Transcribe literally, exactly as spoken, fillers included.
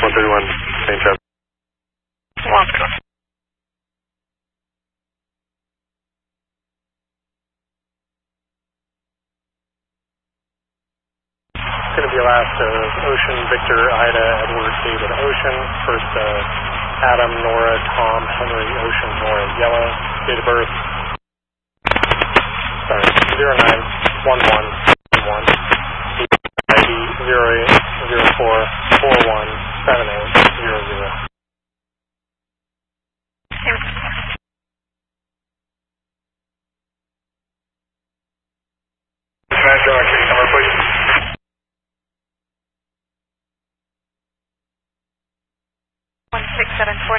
one thirty-one, Saint Jeff. Alaska. It's going to be last of Ocean, Victor, Ida, Edward, David, Ocean. First uh, Adam, Nora, Tom, Henry, Ocean, Nora, Yellow. Date of birth. Sorry, zero nine one one one. I D zero eight zero four four one seven eight zero zero. Smash your activity number, please. one six seven four